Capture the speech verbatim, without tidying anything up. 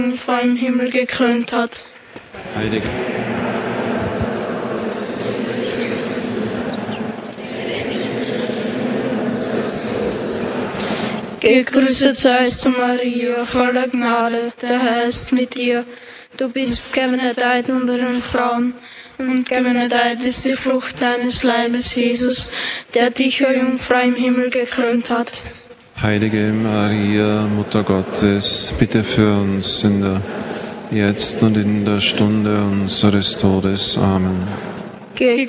Jungfrau im Himmel gekrönt hat. Heilige Gegrüßet seist du, Maria, voller Gnade, der Herr ist mit dir. Du bist gebenedeit unter den Frauen, und gebenedeit ist die Frucht deines Leibes, Jesus, der dich, o Jungfrau, im Himmel gekrönt hat. Heilige Maria, Mutter Gottes, bitte für uns Sünder, jetzt und in der Stunde unseres Todes. Amen. Gegrüßet